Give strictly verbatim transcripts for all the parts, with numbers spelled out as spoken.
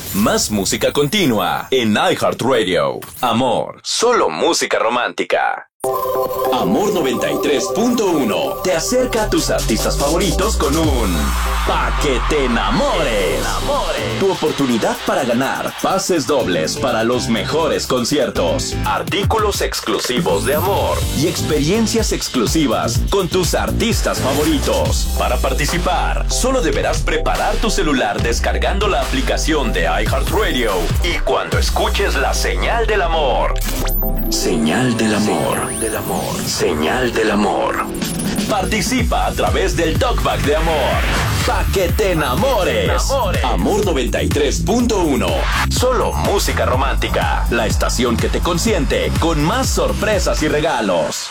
Más música continua en iHeartRadio. Amor, solo música romántica. Amor noventa y tres punto uno te acerca a tus artistas favoritos con un Pa' que te enamores. Tu oportunidad para ganar pases dobles para los mejores conciertos, artículos exclusivos de Amor y experiencias exclusivas con tus artistas favoritos. Para participar, solo deberás preparar tu celular descargando la aplicación de iHeartRadio y cuando escuches la señal del amor. Señal del amor. Del amor. Señal del amor. Participa a través del Talkback de Amor. Pa' que te enamores. enamores. Amor noventa y tres punto uno. Solo música romántica. La estación que te consiente con más sorpresas y regalos.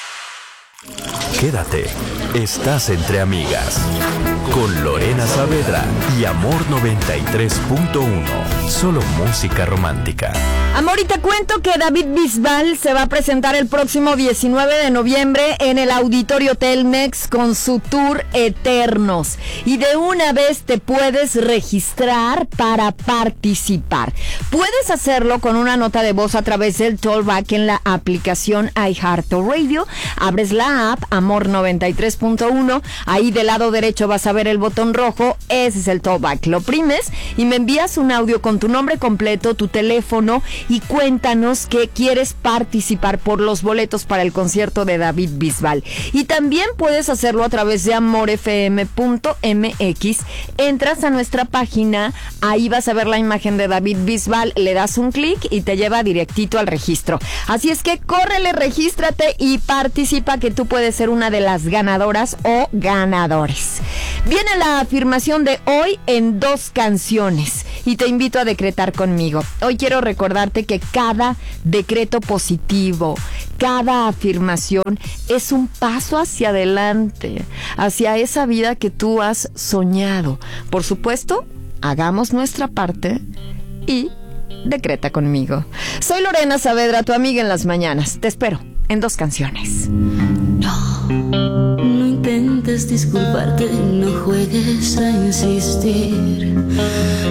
Quédate. Estás entre amigas. Con Lorena Saavedra y Amor noventa y tres punto uno. Solo música romántica. Amor, y te cuento que David Bisbal se va a presentar el próximo diecinueve de noviembre en el Auditorio Telmex con su tour Eternos. Y de una vez te puedes registrar para participar. Puedes hacerlo con una nota de voz a través del Talkback en la aplicación iHeartRadio. Abres la app Amor noventa y tres punto uno. Ahí del lado derecho vas a ver el botón rojo. Ese es el Talkback. Lo oprimes y me envías un audio con tu nombre completo, tu teléfono y cuéntanos que quieres participar por los boletos para el concierto de David Bisbal. Y también puedes hacerlo a través de amor f m punto m x. Entras a nuestra página, ahí vas a ver la imagen de David Bisbal, le das un clic y te lleva directito al registro. Así es que córrele, regístrate y participa, que tú puedes ser una de las ganadoras o ganadores. Viene la afirmación de hoy en dos canciones y te invito a decretar conmigo. Hoy quiero recordarte que cada decreto positivo, cada afirmación es un paso hacia adelante, hacia esa vida que tú has soñado. Por supuesto, hagamos nuestra parte y decreta conmigo. Soy Lorena Saavedra, tu amiga en las mañanas. Te espero en dos canciones. No, no intentes disculparte, no juegues a insistir.